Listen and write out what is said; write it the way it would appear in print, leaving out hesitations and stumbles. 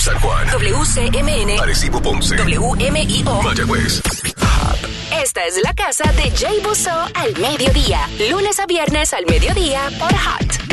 San Juan. WCMN. Arecibo, Ponce. WMIO. Mayagüez. Esta es la casa de Jay Busso al mediodía. Lunes a viernes al mediodía por Hot